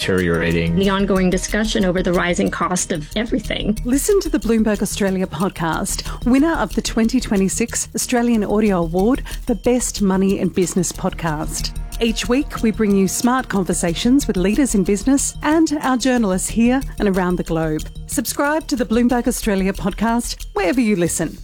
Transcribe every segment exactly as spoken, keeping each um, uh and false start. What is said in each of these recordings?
deteriorating. The ongoing discussion over the rising cost of everything. Listen to the Bloomberg Australia podcast, winner of the twenty twenty-six Australian Audio Award for Best Money and Business Podcast. Each week, we bring you smart conversations with leaders in business and our journalists here and around the globe. Subscribe to the Bloomberg Australia podcast wherever you listen.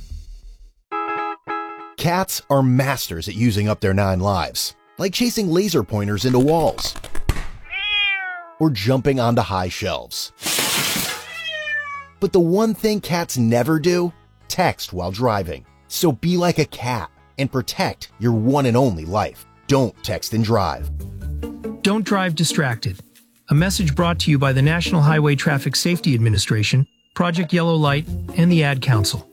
Cats are masters at using up their nine lives, like chasing laser pointers into walls or jumping onto high shelves. But the one thing cats never do? Text while driving. So be like a cat and protect your one and only life. Don't text and drive. Don't drive distracted. A message brought to you by the National Highway Traffic Safety Administration, Project Yellow Light, and the Ad Council.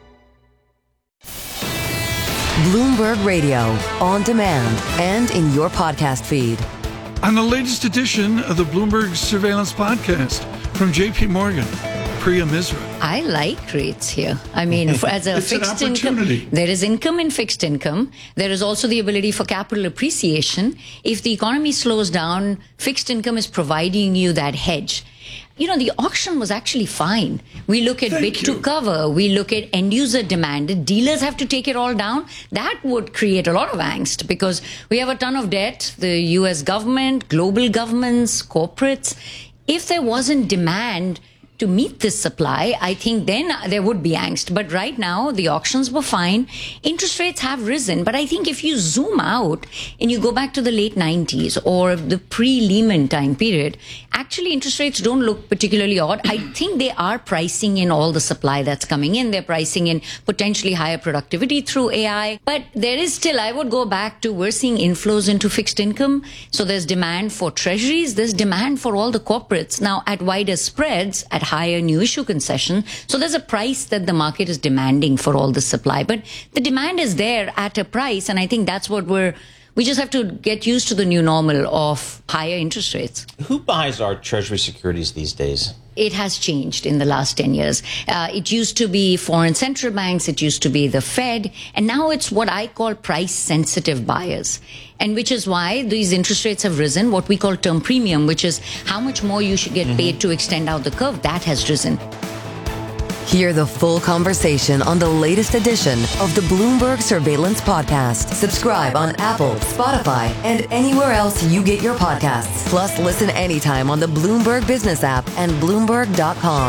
Bloomberg Radio, on demand and in your podcast feed. On the latest edition of the Bloomberg Surveillance Podcast from J P Morgan, Priya Misra. I like rates here. I mean, as a it's fixed an opportunity. income, there is income in fixed income. There is also the ability for capital appreciation. If the economy slows down, fixed income is providing you that hedge. You know, the auction was actually fine. We look at Thank bid you. to cover. We look at end user demand. The dealers have to take it all down. That would create a lot of angst because we have a ton of debt. The U S government, global governments, corporates. If there wasn't demand to meet this supply, I think then there would be angst. But right now, the auctions were fine. Interest rates have risen. But I think if you zoom out and you go back to the late nineties or the pre-Lehman time period, actually interest rates don't look particularly odd. I think they are pricing in all the supply that's coming in. They're pricing in potentially higher productivity through A I. But there is still, I would go back to, we're seeing inflows into fixed income. So there's demand for treasuries. There's demand for all the corporates. Now, at wider spreads, at higher new issue concession. So there's a price that the market is demanding for all the supply. But the demand is there at a price. And I think that's what we're, we just have to get used to the new normal of higher interest rates. Who buys our treasury securities these days? It has changed in the last ten years. Uh, it used to be foreign central banks. It used to be the Fed. And now it's what I call price sensitive buyers. And which is why these interest rates have risen, what we call term premium, which is how much more you should get mm-hmm. paid to extend out the curve. That has risen. Hear the full conversation on the latest edition of the Bloomberg Surveillance Podcast. Subscribe on Apple, Spotify, and anywhere else you get your podcasts. Plus, listen anytime on the Bloomberg Business app and Bloomberg dot com.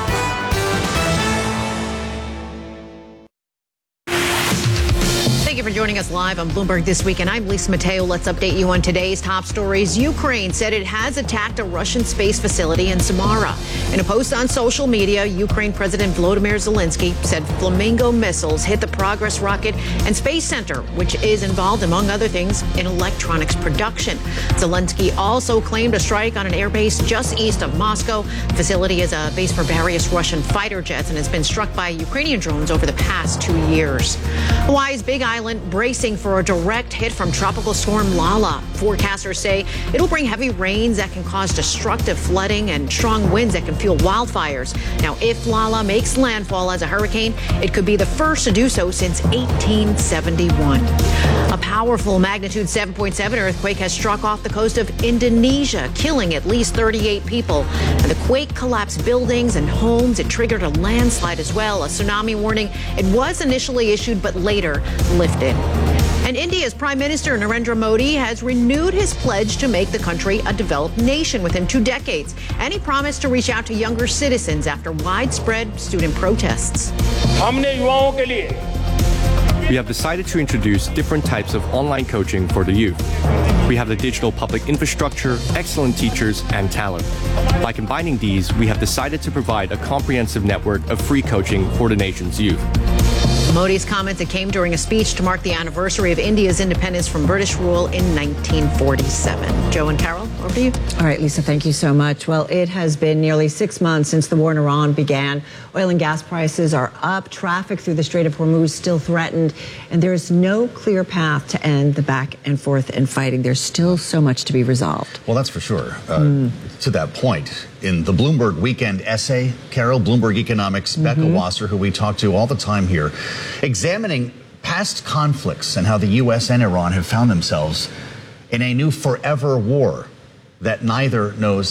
Thank you for joining us live on Bloomberg This Week, and I'm Lisa Mateo. Let's update you on today's top stories. Ukraine said it has attacked a Russian space facility in Samara. In a post on social media, Ukraine President Volodymyr Zelensky said Flamingo missiles hit the Progress rocket and space center, which is involved, among other things, in electronics production. Zelensky also claimed a strike on an airbase just east of Moscow. The facility is a base for various Russian fighter jets and has been struck by Ukrainian drones over the past two years. Hawaii's Big Island bracing for a direct hit from tropical storm Lala. Forecasters say it'll bring heavy rains that can cause destructive flooding and strong winds that can fuel wildfires. Now, if Lala makes landfall as a hurricane, it could be the first to do so since eighteen seventy-one. A powerful magnitude seven point seven earthquake has struck off the coast of Indonesia, killing at least thirty-eight people. And the quake collapsed buildings and homes. It triggered a landslide as well. A tsunami warning. It was initially issued, but later lifted. And India's Prime Minister Narendra Modi has renewed his pledge to make the country a developed nation within two decades. And he promised to reach out to younger citizens after widespread student protests. We have decided to introduce different types of online coaching for the youth. We have the digital public infrastructure, excellent teachers, and talent. By combining these, we have decided to provide a comprehensive network of free coaching for the nation's youth. Modi's comments came during a speech to mark the anniversary of India's independence from British rule in nineteen forty-seven. Joe and Carol, over to you. All right, Lisa, thank you so much. Well, it has been nearly six months since the war in Iran began. Oil and gas prices are up. Traffic through the Strait of Hormuz still threatened. And there is no clear path to end the back and forth and fighting. There's still so much to be resolved. Well, that's for sure. Uh, mm. To that point, in the Bloomberg Weekend essay, Carol, Bloomberg Economics, mm-hmm. Becca Wasser, who we talk to all the time here, examining past conflicts and how the U S and Iran have found themselves in a new forever war that neither knows